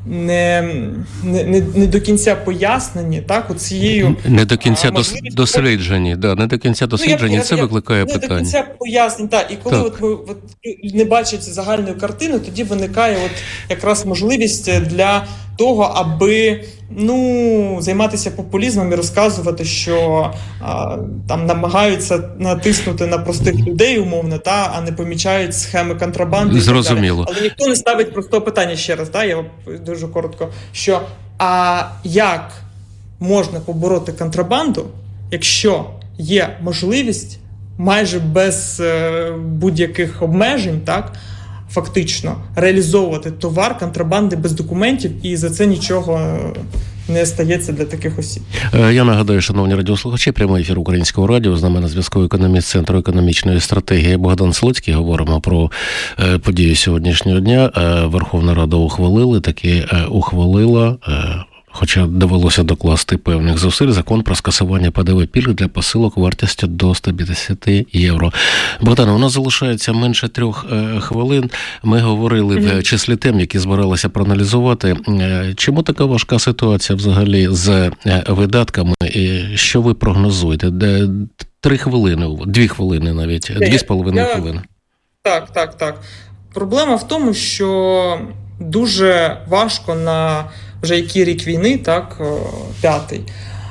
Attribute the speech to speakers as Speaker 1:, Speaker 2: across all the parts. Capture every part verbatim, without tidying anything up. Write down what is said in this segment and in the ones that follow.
Speaker 1: не, не, не, не до кінця пояснені, так, оцією...
Speaker 2: Не до кінця можливість... досліджені, да, не до кінця досліджені, ну, я, це я, викликає
Speaker 1: не
Speaker 2: питання.
Speaker 1: Не до кінця пояснені, так, і коли так. От, от, не бачать загальної картини, тоді виникає от якраз можливість для того, аби, ну, займатися популізмом і розказувати, що а, там намагаються натиснути на простих людей, умовно, та, а не помічають схеми контрабанди.
Speaker 2: Зрозуміло.
Speaker 1: Але ніхто не ставить простого питання ще раз, та, я дуже коротко, що а як можна побороти контрабанду, якщо є можливість майже без е, будь-яких обмежень, так, фактично реалізовувати товар контрабанди без документів, і за це нічого не стається для таких осіб.
Speaker 2: Я нагадаю, шановні радіослухачі, прямий ефір Українського радіо. З нами на зв'язку економіст Центру економічної стратегії Богдан Слуцький. Говоримо про події сьогоднішнього дня. Верховна Рада ухвалила, таки ухвалила, хоча довелося докласти певних зусиль, закон про скасування Пе Де Ве пільг для посилок вартістю до сто п'ятдесят євро. Богдане, у нас залишається менше трьох е, хвилин. Ми говорили mm-hmm. в числі тем, які збиралися проаналізувати. Е, чому така важка ситуація взагалі з е, видатками? І що ви прогнозуєте? Де, три хвилини, дві хвилини навіть, я, дві з половиною я... хвилини.
Speaker 1: Так, так, так. Проблема в тому, що дуже важко на вже який рік війни, так, п'ятий,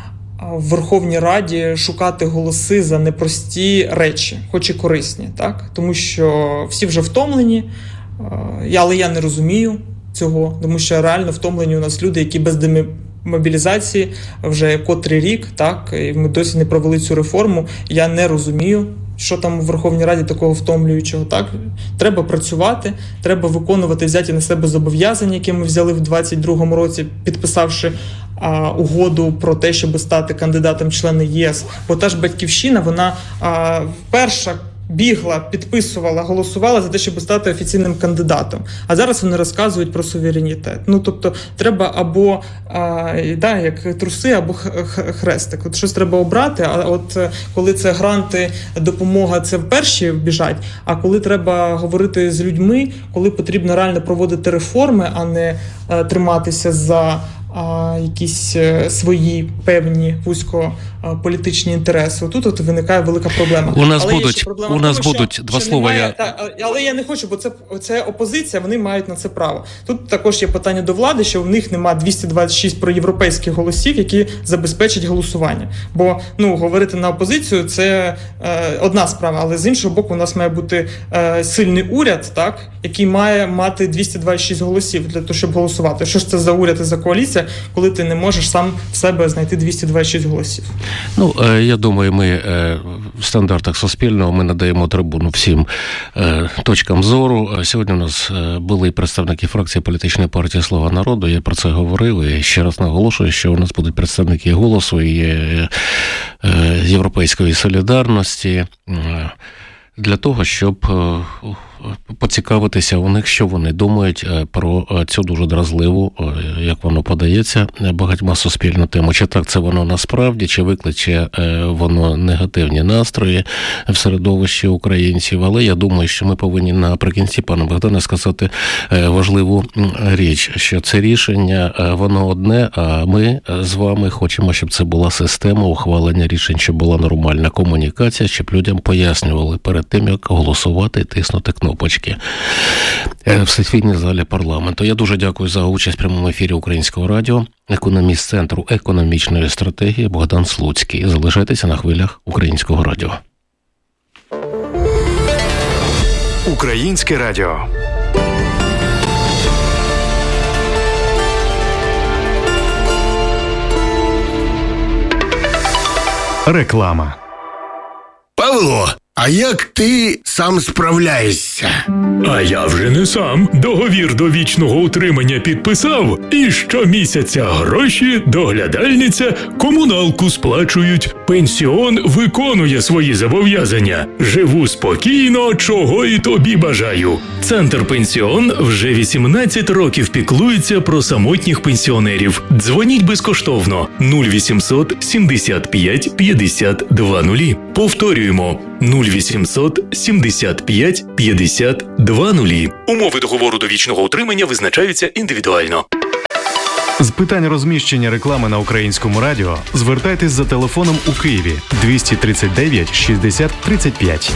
Speaker 1: в Верховній Раді шукати голоси за непрості речі, хоч і корисні, так, тому що всі вже втомлені, але я не розумію цього, тому що реально втомлені у нас люди, які без демобілізації вже котрий рік, так, і ми досі не провели цю реформу, я не розумію, що там у Верховній Раді такого втомлюючого, так? Треба працювати, треба виконувати взяті на себе зобов'язання, які ми взяли в двадцять другому році, підписавши а, угоду про те, щоб стати кандидатом в члени ЄС. Бо та ж Батьківщина, вона а, перша бігла, підписувала, голосувала за те, щоб стати офіційним кандидатом. А зараз вони розказують про суверенітет. Ну, тобто, треба або, а, да, як труси, або хрестик. От щось треба обрати, а от коли це гранти, допомога, це перші біжать, а коли треба говорити з людьми, коли потрібно реально проводити реформи, а не а, триматися за а, якісь свої певні вузькополітичні інтереси. Тут от виникає велика проблема.
Speaker 2: У нас але будуть, проблема у нас тому, будуть два слова.
Speaker 1: Немає,
Speaker 2: я...
Speaker 1: та, але я не хочу, бо це, це опозиція, вони мають на це право. Тут також є питання до влади, що в них немає двісті двадцять шість проєвропейських голосів, які забезпечать голосування. Бо, ну, говорити на опозицію – це е, одна справа, але з іншого боку у нас має бути е, сильний уряд, так, який має мати двісті двадцять шість голосів для того, щоб голосувати. Що ж це за уряд і за коаліція, коли ти не можеш сам в себе знайти двісті двадцять шість голосів?
Speaker 2: Ну, я думаю, ми в стандартах Суспільного ми надаємо трибуну всім точкам зору. Сьогодні у нас були представники фракції політичної партії «Слуга народу». Я про це говорив і ще раз наголошую, що у нас будуть представники «Голосу» і Європейської солідарності для того, щоб поцікавитися у них, що вони думають про цю дуже дразливу, як воно подається, багатьма суспільну тему. Чи так це воно насправді, чи викличе воно негативні настрої в середовищі українців. Але я думаю, що ми повинні наприкінці, пане Богдане, сказати важливу річ, що це рішення, воно одне, а ми з вами хочемо, щоб це була система ухвалення рішень, щоб була нормальна комунікація, щоб людям пояснювали перед тим, як голосувати і тиснути кнопочки в сесійній залі парламенту. Я дуже дякую за участь в прямому ефірі Українського радіо. Економіст Центру економічної стратегії Богдан Слуцький. Залишайтеся на хвилях Українського радіо.
Speaker 3: Українське радіо. Реклама.
Speaker 4: Павло, а як ти сам справляєшся?
Speaker 5: А я вже не сам. Договір довічного утримання підписав, і щомісяця гроші, доглядальниця, комуналку сплачують. Пенсіон виконує свої зобов'язання. Живу спокійно, чого і тобі бажаю. Центр Пенсіон вже вісімнадцять років піклується про самотніх пенсіонерів. Дзвоніть безкоштовно нуль вісімсот сімдесят п'ять п'ятдесят два нуль. Повторюємо нуль вісімсот сімдесят п'ять п'ятдесят два нуль. Умови договору довічного утримання визначаються індивідуально.
Speaker 3: З питань розміщення реклами на українському радіо звертайтесь за телефоном у Києві двісті тридцять дев'ять шістдесят тридцять п'ять.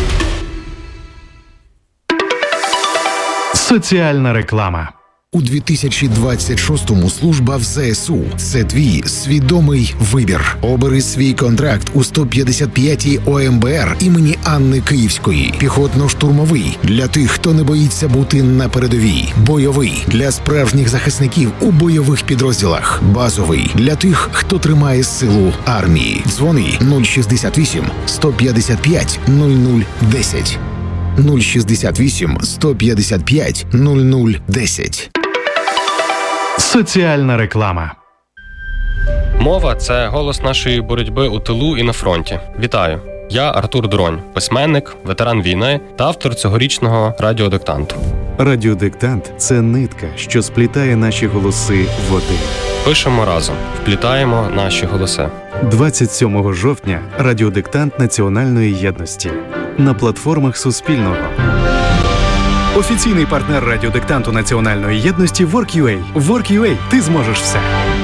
Speaker 3: Соціальна реклама.
Speaker 6: У дві тисячі двадцять шостому служба в ЗСУ – це твій свідомий вибір. Обери свій контракт у сто п'ятдесят п'ятій О М Б Р імені Анни Київської. Піхотно-штурмовий – для тих, хто не боїться бути на передовій. Бойовий – для справжніх захисників у бойових підрозділах. Базовий – для тих, хто тримає силу армії. Дзвони нуль шістдесят вісім сто п'ятдесят п'ять нуль нуль десять. нуль шістдесят вісім сто п'ятдесят п'ять нуль нуль десять.
Speaker 3: Соціальна реклама.
Speaker 7: Мова – це голос нашої боротьби у тилу і на фронті. Вітаю! Я Артур Дронь, письменник, ветеран війни та автор цьогорічного радіодиктанту.
Speaker 3: Радіодиктант – це нитка, що сплітає наші голоси в один.
Speaker 7: Пишемо разом, вплітаємо наші голоси.
Speaker 3: двадцять сьомого жовтня радіодиктант Національної єдності на платформах Суспільного. Офіційний партнер радіодиктанту Національної єдності WorkUA. WorkUA – ти зможеш все.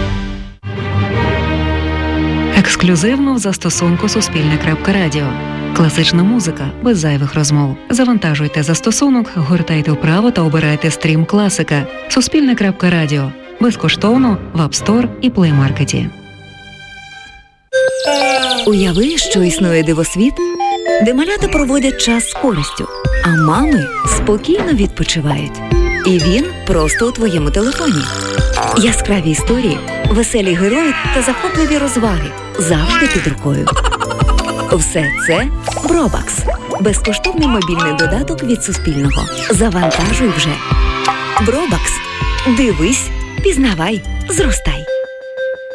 Speaker 8: Ексклюзивно в застосунку Суспільне.Радіо. Класична музика без зайвих розмов. Завантажуйте застосунок, гортайте вправо та обирайте стрім класика. Суспільне.Радіо. Безкоштовно в App Store і Play Market.
Speaker 9: Уяви, що існує дивосвіт, де малята проводять час з користю, а мами спокійно відпочивають. І він просто у твоєму телефоні. Яскраві історії, веселі герої та захопливі розваги завжди під рукою. Все це Бробакс. Безкоштовний мобільний додаток від Суспільного. Завантажуй вже. Бробакс. Дивись, пізнавай, зростай.